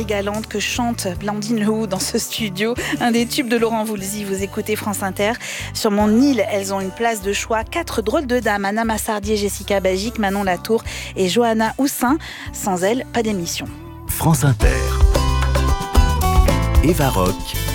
Galante que chante Blandine Lehou dans ce studio, un des tubes de Laurent Voulzy. Vous écoutez France Inter. Sur mon île, elles ont une place de choix. 4 drôles de dames, Anna Massardier, Jessica Bagic, Manon Latour et Johanna Houssin. Sans elles, pas d'émission. France Inter. Eva Rock.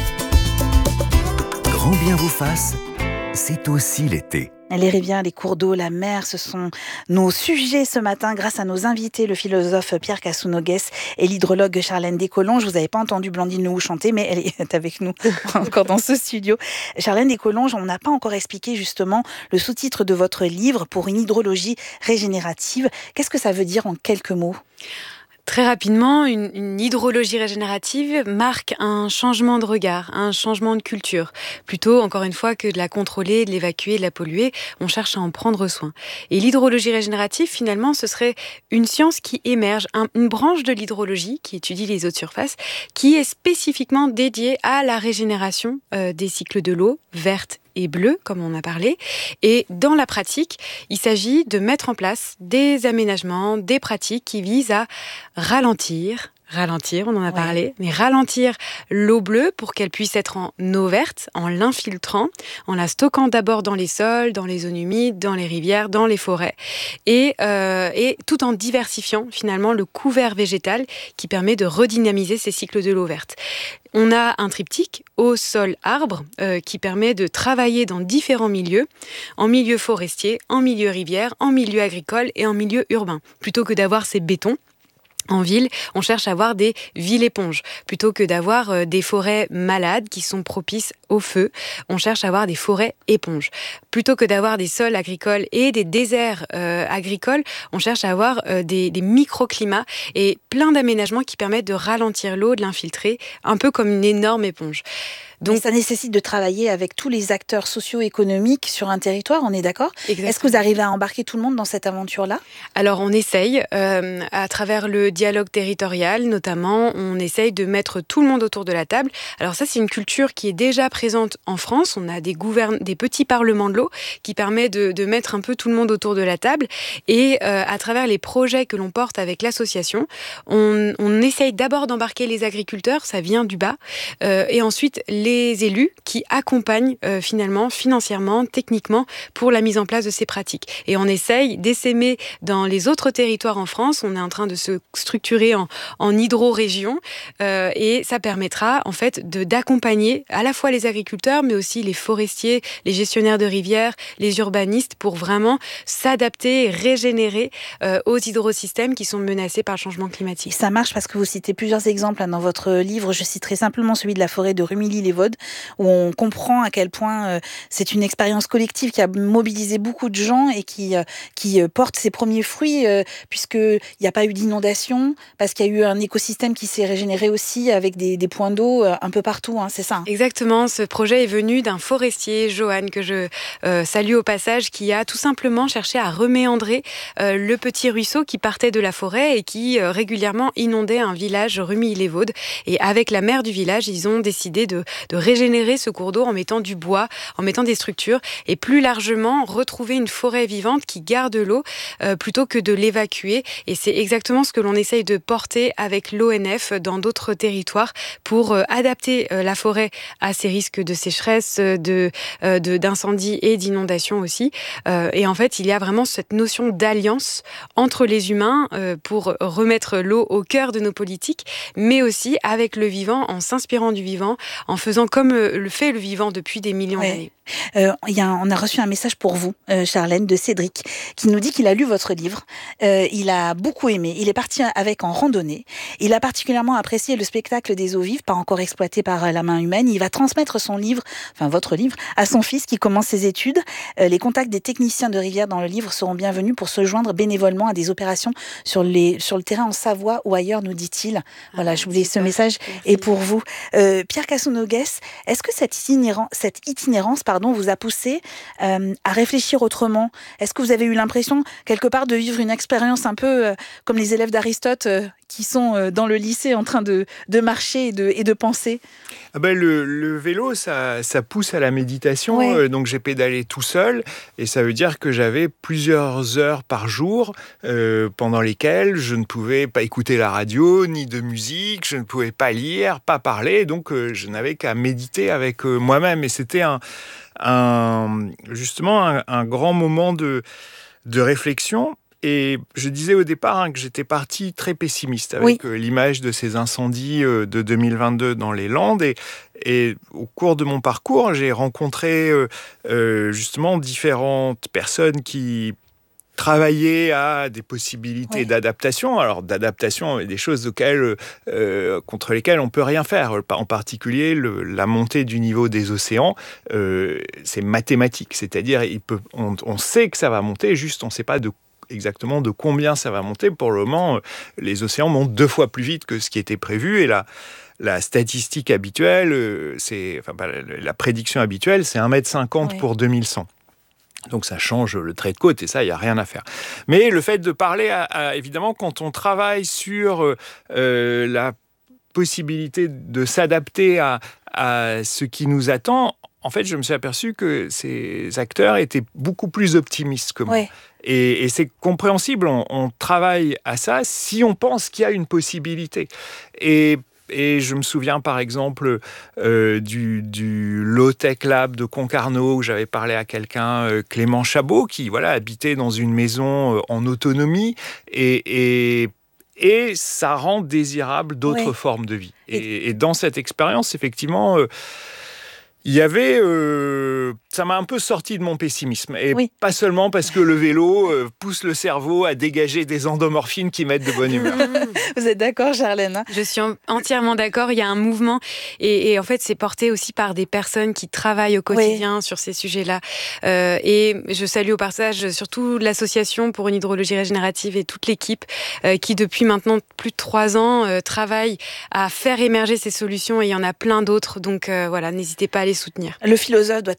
Grand bien vous fasse, c'est aussi l'été. Les rivières, les cours d'eau, la mer, ce sont nos sujets ce matin grâce à nos invités, le philosophe Pierre Casounoguès et l'hydrologue Charlène Descolonges. Je vous avais pas entendu Blandine Lehou chanter, mais elle est avec nous encore dans ce studio. Charlène Descolonges, on n'a pas encore expliqué justement le sous-titre de votre livre pour une hydrologie régénérative. Qu'est-ce que ça veut dire en quelques mots ? Très rapidement, une hydrologie régénérative marque un changement de regard, un changement de culture. Plutôt, encore une fois, que de la contrôler, de l'évacuer, de la polluer, on cherche à en prendre soin. Et l'hydrologie régénérative, finalement, ce serait une science qui émerge, une branche de l'hydrologie qui étudie les eaux de surface, qui est spécifiquement dédiée à la régénération des cycles de l'eau, verte et bleue, comme on a parlé. Et dans la pratique, il s'agit de mettre en place des aménagements, des pratiques qui visent à ralentir, on en a parlé, mais ralentir l'eau bleue pour qu'elle puisse être en eau verte, en l'infiltrant, en la stockant d'abord dans les sols, dans les zones humides, dans les rivières, dans les forêts, et tout en diversifiant finalement le couvert végétal qui permet de redynamiser ces cycles de l'eau verte. On a un triptyque eau, sol, arbre qui permet de travailler dans différents milieux, en milieu forestier, en milieu rivière, en milieu agricole et en milieu urbain, plutôt que d'avoir ces bétons. En ville, on cherche à avoir des villes éponges. Plutôt que d'avoir des forêts malades qui sont propices au feu, on cherche à avoir des forêts éponges. Plutôt que d'avoir des sols agricoles et des déserts agricoles, on cherche à avoir des microclimats et plein d'aménagements qui permettent de ralentir l'eau, de l'infiltrer, un peu comme une énorme éponge. Donc, ça nécessite de travailler avec tous les acteurs socio-économiques sur un territoire, on est d'accord ? Exactement. Est-ce que vous arrivez à embarquer tout le monde dans cette aventure-là ? Alors on essaye, à travers le dialogue territorial notamment, on essaye de mettre tout le monde autour de la table. Alors ça, c'est une culture qui est déjà présente en France. On a des petits parlements de l'eau qui permettent de mettre un peu tout le monde autour de la table. Et à travers les projets que l'on porte avec l'association, on essaye d'abord d'embarquer les agriculteurs, ça vient du bas, et ensuite les élus qui accompagnent finalement, financièrement, techniquement, pour la mise en place de ces pratiques. Et on essaye d'essaimer dans les autres territoires en France. On est en train de se structurer en hydro-région et ça permettra en fait d'accompagner à la fois les agriculteurs, mais aussi les forestiers, les gestionnaires de rivières, les urbanistes pour vraiment s'adapter et régénérer aux hydrosystèmes qui sont menacés par le changement climatique. Ça marche parce que vous citez plusieurs exemples dans votre livre. Je citerai simplement celui de la forêt de Rumilly-les-Vaudes, où on comprend à quel point c'est une expérience collective qui a mobilisé beaucoup de gens et qui porte ses premiers fruits, puisqu'il n'y a pas eu d'inondation, parce qu'il y a eu un écosystème qui s'est régénéré aussi avec des points d'eau un peu partout, c'est ça ? Exactement, ce projet est venu d'un forestier, Johan, que je salue au passage, qui a tout simplement cherché à reméandrer le petit ruisseau qui partait de la forêt et qui régulièrement inondait un village, Rumilly-les-Vaudes. Et avec la maire du village, ils ont décidé de régénérer ce cours d'eau en mettant du bois, en mettant des structures et plus largement retrouver une forêt vivante qui garde l'eau plutôt que de l'évacuer. Et c'est exactement ce que l'on essaye de porter avec l'ONF dans d'autres territoires pour adapter la forêt à ces risques de sécheresse, d'incendie et d'inondation aussi. Et en fait, il y a vraiment cette notion d'alliance entre les humains pour remettre l'eau au cœur de nos politiques, mais aussi avec le vivant, en s'inspirant du vivant, en faisant comme le fait le vivant depuis des millions d'années. On a reçu un message pour vous, Charlène, de Cédric, qui nous dit qu'il a lu votre livre. Il a beaucoup aimé. Il est parti avec en randonnée. Il a particulièrement apprécié le spectacle des eaux vives, pas encore exploité par la main humaine. Il va transmettre son livre, enfin votre livre, à son fils qui commence ses études. Les contacts des techniciens de rivière dans le livre seront bienvenus pour se joindre bénévolement à des opérations sur le terrain en Savoie ou ailleurs, nous dit-il. Voilà, je voulais ce message. Et pour vous, Pierre Casounoguès, Grèce. Est-ce que cette itinérance vous a poussé à réfléchir autrement? Est-ce que vous avez eu l'impression, quelque part, de vivre une expérience un peu comme les élèves d'Aristote qui sont dans le lycée en train de marcher et de penser? Le vélo, ça pousse à la méditation. Ouais. Donc j'ai pédalé tout seul et ça veut dire que j'avais plusieurs heures par jour pendant lesquelles je ne pouvais pas écouter la radio ni de musique, je ne pouvais pas lire, pas parler. Donc je n'avais qu'à méditer avec moi-même. Et c'était justement un grand moment de réflexion. Et je disais au départ que j'étais parti très pessimiste avec l'image de ces incendies de 2022 dans les Landes. Et au cours de mon parcours, j'ai rencontré justement différentes personnes qui travaillaient à des possibilités d'adaptation. Alors d'adaptation, des choses contre lesquelles on ne peut rien faire. En particulier, la montée du niveau des océans, c'est mathématique. C'est-à-dire, on sait que ça va monter, juste on ne sait pas exactement de combien ça va monter. Pour le moment, les océans montent 2 fois plus vite que ce qui était prévu. Et la statistique habituelle, la prédiction habituelle, c'est 1,50 m pour 2100. Donc ça change le trait de côte et ça, il n'y a rien à faire. Mais le fait de parler, évidemment, quand on travaille sur la possibilité de s'adapter à ce qui nous attend, en fait, je me suis aperçu que ces acteurs étaient beaucoup plus optimistes que moi. Ouais. Et c'est compréhensible, on travaille à ça si on pense qu'il y a une possibilité. Et je me souviens par exemple du Low Tech Lab de Concarneau où j'avais parlé à quelqu'un, Clément Chabot, qui habitait dans une maison en autonomie et ça rend désirable d'autres formes de vie. Et dans cette expérience, effectivement, il y avait... ça m'a un peu sorti de mon pessimisme. Et pas seulement parce que le vélo pousse le cerveau à dégager des endomorphines qui mettent de bonne humeur. Vous êtes d'accord, Charlène? Je suis entièrement d'accord. Il y a un mouvement. Et en fait, c'est porté aussi par des personnes qui travaillent au quotidien sur ces sujets-là. Et je salue au passage surtout l'association pour une hydrologie régénérative et toute l'équipe qui, depuis maintenant plus de 3 ans, travaille à faire émerger ces solutions. Et il y en a plein d'autres. Donc n'hésitez pas à les soutenir. Le philosophe doit